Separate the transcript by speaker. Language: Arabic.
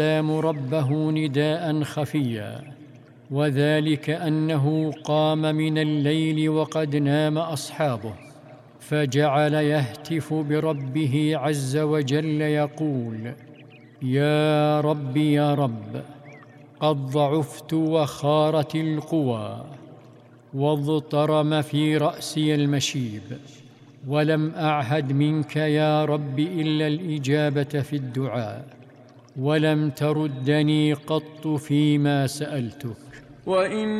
Speaker 1: ربه نداء خفيا، وذلك أنه قام من الليل وقد نام أصحابه، فجعل يهتف بربه عز وجل يقول: يا رب يا رب، قد ضعفت وخارت القوى، واضطرم في رأسي المشيب، ولم أعهد منك يا رب إلا الإجابة في الدعاء، ولم تردني قط فيما سألتك.
Speaker 2: وإن